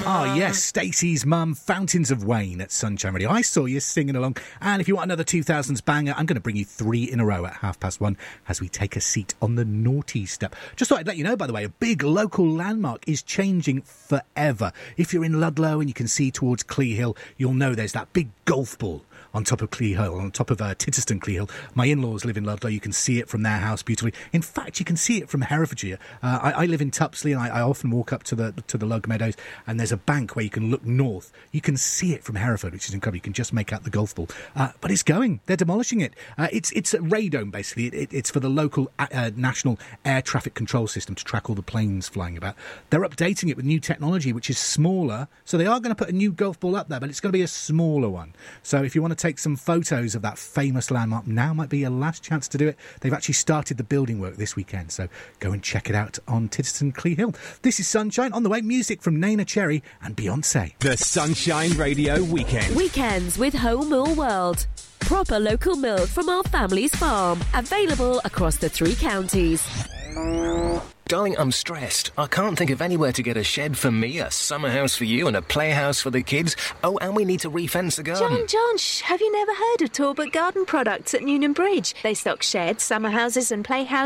Ah, yes, Stacey's mum, Fountains of Wayne at Sunshine Radio. I saw you singing along. And if you want another 2000s banger, I'm going to bring you 3 in a row at 1:30 as we take a seat on the naughty step. Just thought I'd let you know, by the way, a big local landmark is changing forever. If you're in Ludlow and you can see towards Clee Hill, you'll know there's that big golf ball on top of Clee Hill, on top of Titterston Clee Hill. My in-laws live in Ludlow. You can see it from their house beautifully. In fact, you can see it from Herefordshire. I live in Tupsley, and I often walk up to the Lug Meadows, and there's a bank where you can look north. You can see it from Hereford, which is incredible. You can just make out the golf ball. But it's going. They're demolishing it. It's a radome, basically. It's for the local national air traffic control system to track all the planes flying about. They're updating it with new technology, which is smaller. So they are going to put a new golf ball up there, but it's going to be a smaller one. So if you want to take some photos of that famous landmark, now might be your last chance to do it. They've actually started the building work this weekend, so go and check it out on Titterston Clee Hill. This is Sunshine. On the way, music from Nana Cherry and Beyonce. The Sunshine Radio Weekend. Weekends with Whole Mill World. Proper local milk from our family's farm. Available across the 3 counties. Darling, I'm stressed. I can't think of anywhere to get a shed for me, a summer house for you, and a playhouse for the kids. Oh, and we need to refence the garden. John, have you never heard of Talbot Garden Products at Newnham Bridge? They stock sheds, summer houses and playhouses